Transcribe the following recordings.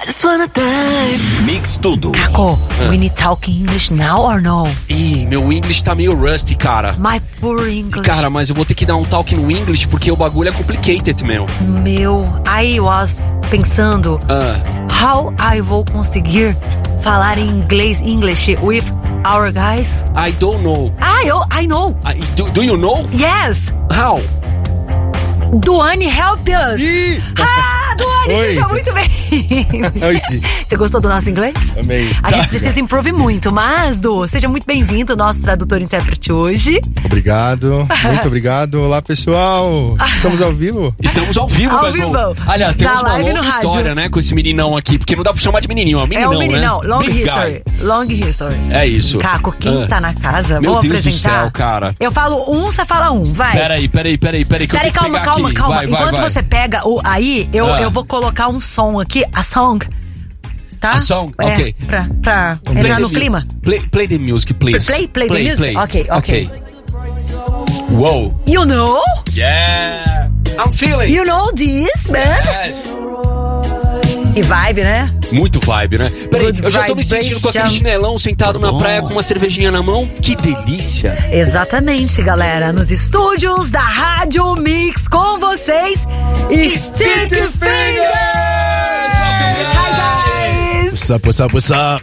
Just wanna time. Mix Tudo. Caco, we need talk English now or no? Ih, meu English tá meio rusty, cara. My poor English. Cara, mas eu vou ter que dar um talk no English porque o bagulho é complicated, meu. I was pensando how I vou conseguir falar em inglês, English with our guys. I don't know. I know. Do you know? Yes. How? Duane, help us. Duane, Oi. seja muito bem. Você gostou do nosso inglês? Amei. A gente precisa improver muito, mas, Du, seja muito bem-vindo, nosso tradutor e intérprete hoje. Obrigado, muito obrigado. Olá, pessoal. Estamos ao vivo? Estamos ao vivo, Ao meu irmão. vivo. Aliás, temos Na uma live longa no rádio. história, né, com esse meninão aqui, porque não dá pra chamar de menininho, ó. Meninão, É o meninão, né? long Big history. guy. Long history. É isso. Caco, quem tá na casa? Meu Vou Deus do apresentar. céu, cara. Eu falo um, você fala um, vai. Peraí, que eu tenho que Calma. pegar aqui. Vai. Enquanto você pega o aí, eu vou colocar um som aqui, a song. Tá? A song, ok. Pra entrar no clima. Play the music, please. Play the music? Ok. Whoa. You know? Yeah. I'm feeling. You know this, man? Yes. Que vibe, né? Muito vibe, né? Peraí, Good eu já tô me sentindo com aquele vibration. chinelão sentado na praia com uma cervejinha na mão. Que delícia. Exatamente, galera. Nos estúdios da Rádio Mix com vocês, Stick Fingers! Hi, guys! What's up?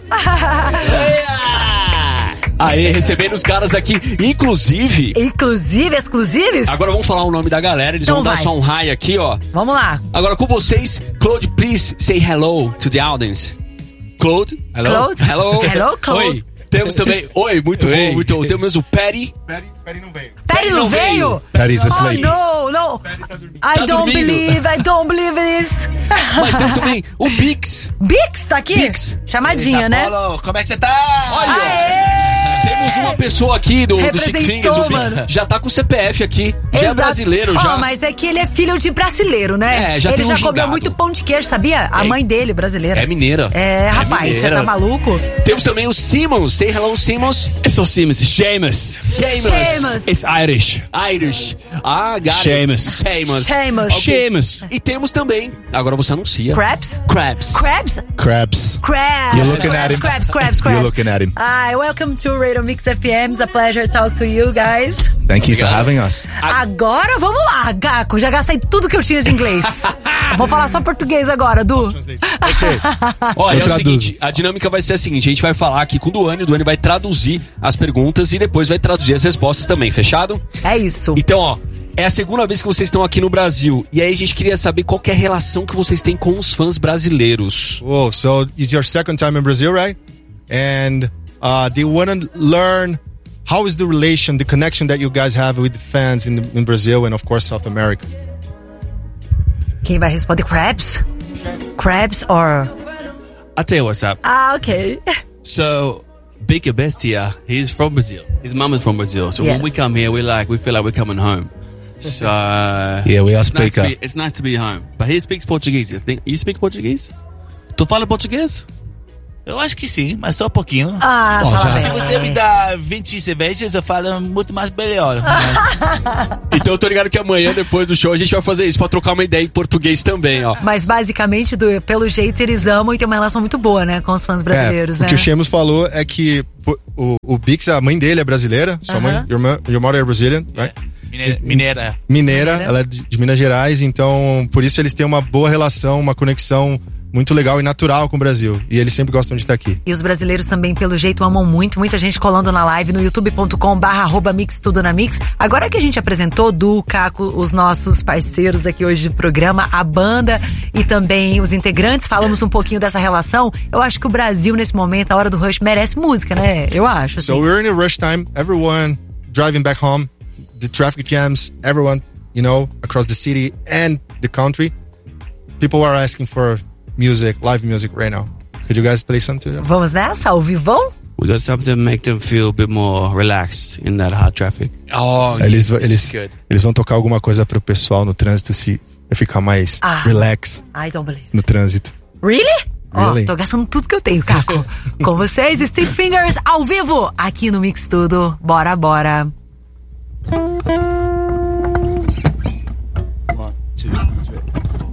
Aê, recebendo os caras aqui, inclusive... Exclusives? Agora vamos falar o nome da galera, eles Então vão dar vai. só um hi aqui, ó. Vamos lá. Agora com vocês, Claude, please say hello to the audience. Claude, hello. Claude. Hello. Hello, Claude. Oi. Temos também, muito bom, muito bom. Temos o Perry. Perry não veio. Perry não veio? Perry's asleep. Oh, no. Tá I don't dormindo. believe this. Mas temos também o Bix. Bix tá aqui? Bix. Chamadinha, né? Paulo, como é que você tá? Olha, Aê! temos uma pessoa aqui do Stick Representou, Fingers, o Bix. mano. Já tá com o CPF aqui, já é Exato. brasileiro, já. Mas é que ele é filho de brasileiro, né? É, já ele tem um já comeu gingado. muito pão de queijo, sabia? A mãe dele, brasileira. É mineira. É, rapaz, você mineira. tá maluco? Temos também o Simmons. Say hello, Simmons. It's not Simmons, it's Seamus. Seamus. It's Irish. Irish. Ah, got it. Seamus. Seamus. Seamus. Ok. Seamus. E temos também, agora você anuncia. Crabs? Crabs. Crabs? Crabs. Crabs. You're looking at him. Crabs. You're looking at him. Hi, welcome to Radio Mix FM. It's a pleasure to talk to you guys. Thank you for having us. Agora vamos lá, Gaco. Já gastei tudo que eu tinha de inglês. Vou falar só português agora, Du. Olha, é o traduzo. seguinte, a dinâmica vai ser a seguinte, a gente vai falar aqui com o Duane vai traduzir as perguntas e depois vai traduzir as respostas também, fechado? É isso. Então, ó, é a segunda vez que vocês estão aqui no Brasil e aí a gente queria saber qual que é a relação que vocês têm com os fãs brasileiros. Whoa, so it's your second time in Brazil, right? And do you want to learn how is the relation, the connection that you guys have with the fans in Brazil and of course South America? Quem vai responder? Crabs? Crabs or... I'll tell you what's up. Ok. So, Big Bestia, he's from Brazil. His mum is from Brazil. So Yes. when we come here, we feel like we're coming home. So, Yeah, we all it's nice, speak it's nice to be home. But he speaks Portuguese. You speak Portuguese? Tu fala português? Eu acho que sim, mas só um pouquinho. Fala Se bem. você me dá 20 cervejas, eu falo muito mais melhor. Mas Então eu tô ligado que amanhã, depois do show, a gente vai fazer isso pra trocar uma ideia em português também, ó. Mas basicamente, pelo jeito, eles amam e tem uma relação muito boa, né? Com os fãs brasileiros, O né? que o Seamus falou é que o Bix, a mãe dele é brasileira. Sua mãe, your mother is Brazilian, right? mineira. Mineira, ela é de Minas Gerais, então por isso eles têm uma boa relação, uma conexão muito legal e natural com o Brasil. E eles sempre gostam de estar aqui. E os brasileiros também, pelo jeito, amam muito. Muita gente colando na live no youtube.com/mixtudonamix. Agora que a gente apresentou, Du, Caco, os nossos parceiros aqui hoje do programa, a banda e também os integrantes, falamos um pouquinho dessa relação. Eu acho que o Brasil, nesse momento, a hora do rush, merece música, né? Eu acho, assim. So we're in a rush time. Everyone driving back home. The traffic jams. Everyone, across the city and the country. People are asking for music, live music right now. Could you guys play something? Vamos nessa? Ao vivão? We got something to make them feel a bit more relaxed in that hard traffic. Oh, Eles good. vão tocar alguma coisa pro pessoal no trânsito ficar mais relax I don't believe. no trânsito. Really? Really? Tô gastando tudo que eu tenho, Caco. Com vocês, Stick Fingers ao vivo, aqui no Mix Tudo. Bora. 1, 2